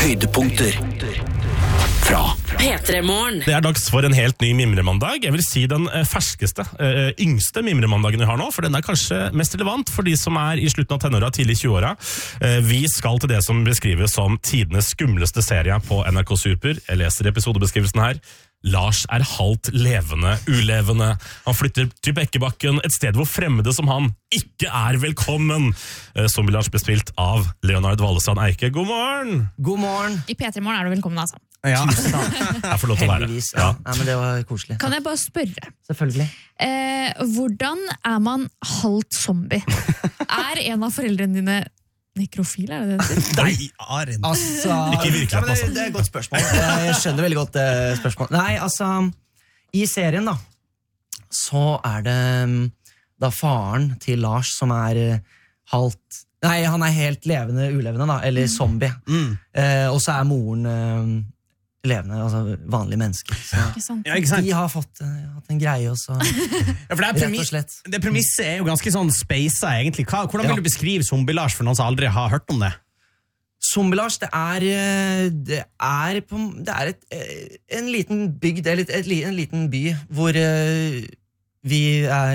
Høydepunkter fra P3-morgen. Det dags for en helt ny mimremandag. Jeg vil si den ferskeste, yngste mimremandagen vi har nå, for den kanskje mest relevant for de som i slutten av tenåra, tidlig 20-åra. Vi skal til det som beskrives som tidenes skumleste serie på NRK Super. Jeg leser episodebeskrivelsen her. Lars halvt levende, ulevende. Han flytter til Bekkebakken, et sted hvor fremmede som han ikke velkommen. Zombie-Lars ble spilt av Leonard Valestrand Eike. God morgen! God morgen. I P3-morgen du velkommen, altså. Ja. Jeg får lov til å være det. Heldigvis, ja. Nei, men det var koselig. Kan jeg bare spørre? Selvfølgelig. Hvordan man halvt zombie? En av foreldrene dine nekrofil, det det? Nei, Arend. Altså, ikke virkelig, ja, det er et godt spørsmål. Jeg skjønner veldig godt spørsmål. Nei, altså, i serien da, så det da faren til Lars som halvt, nei, han helt levende, ulevende da, eller zombie. Og så moren levende, altså vanlige mennesker. Så, Ikke sant? Ja, ikke sant? de har hatt en greie også, Ja, for rett og slett. Det premisset jo ganske sånn spacet, egentlig. Hvordan vil du beskrive Zombie-Lars for noen som aldri har hørt om det? Zombie-Lars, det en liten bygd, eller en liten by, hvor vi